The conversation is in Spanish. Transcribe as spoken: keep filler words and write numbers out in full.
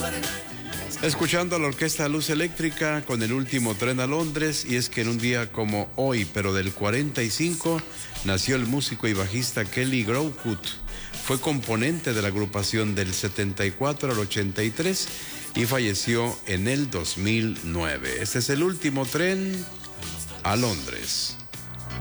Escuchando a la Orquesta Luz Eléctrica con el último tren a Londres, y es que en un día como hoy, pero del cuarenta y cinco, nació el músico y bajista Kelly Growcoot. Fue componente de la agrupación del setenta y cuatro al ochenta y tres y falleció en el dos mil nueve. Este es el último tren a Londres.